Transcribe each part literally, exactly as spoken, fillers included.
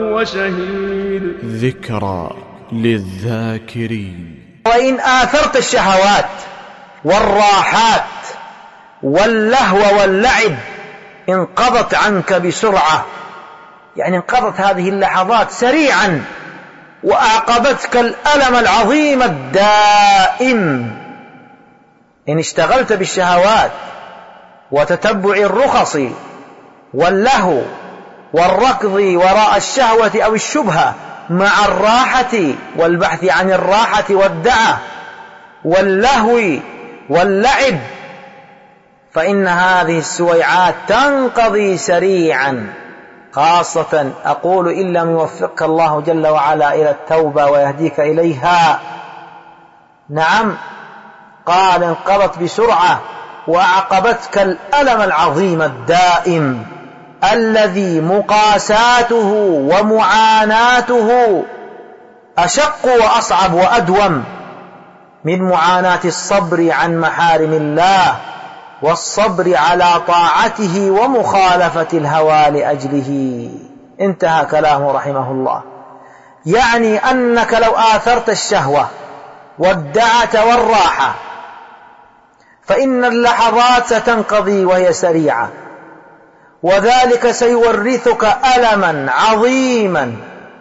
هو شهيد. ذكرى للذاكرين. وإن آثرت الشهوات والراحات واللهو واللعب انقضت عنك بسرعة، يعني انقضت هذه اللحظات سريعا، وأعقبتك الألم العظيم الدائم. إن اشتغلت بالشهوات وتتبع الرخص واللهو والركض وراء الشهوة أو الشبهة مع الراحة والبحث عن الراحة والدعة واللهو واللعب، فإن هذه السويعات تنقضي سريعا، خاصة أقول إن لم يوفقك الله جل وعلا إلى التوبة ويهديك إليها. نعم، قال انقضت بسرعة وأعقبتك الألم العظيم الدائم الذي مقاساته ومعاناته أشق وأصعب وأدوم من معاناة الصبر عن محارم الله والصبر على طاعته ومخالفة الهوى لأجله. انتهى كلامه رحمه الله. يعني أنك لو آثرت الشهوة والدعة والراحة فإن اللحظات ستنقضي وهي سريعة، وذلك سيورثك ألما عظيما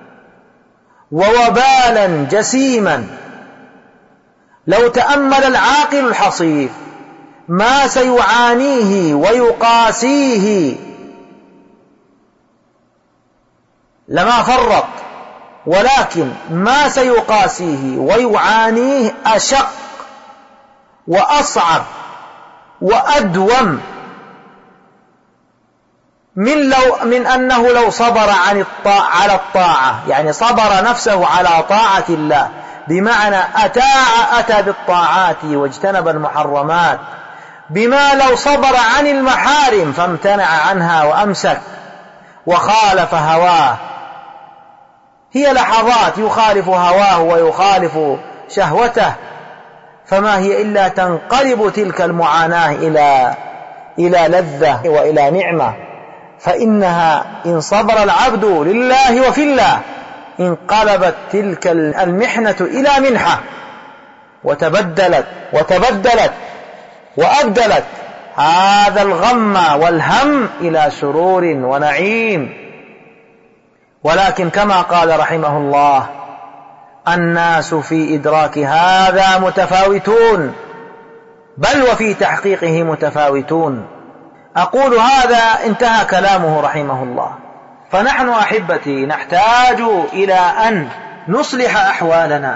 ووبالا جسيما. لو تأمل العاقل الحصيف ما سيعانيه ويقاسيه لما فرط، ولكن ما سيقاسيه ويعانيه أشق وأصعب وأدوم من, لو من أنه لو صبر عن الطاعة على الطاعة، يعني صبر نفسه على طاعة الله، بمعنى أتاع أتى بالطاعات واجتنب المحرمات، بما لو صبر عن المحارم فامتنع عنها وأمسك وخالف هواه. هي لحظات يخالف هواه ويخالف شهوته، فما هي إلا تنقلب تلك المعاناة إلى إلى لذة وإلى نعمة. فإنها إن صبر العبد لله وفي الله انقلبت تلك المحنة إلى منحة، وتبدلت وتبدلت وأبدلت هذا الغم والهم إلى سرور ونعيم. ولكن كما قال رحمه الله: الناس في إدراك هذا متفاوتون، بل وفي تحقيقه متفاوتون. أقول هذا انتهى كلامه رحمه الله. فنحن أحبتي نحتاج إلى أن نصلح أحوالنا